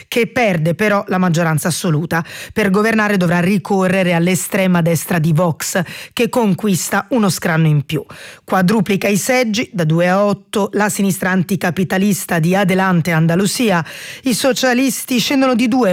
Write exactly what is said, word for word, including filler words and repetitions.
che perde però la maggioranza assoluta. Per governare dovrà ricorrere all'estrema destra di Vox, che conquista uno scranno in più. Quadruplica i seggi da due a otto la sinistra anticapitalista di Adelante Andalusia. I socialisti scendono di due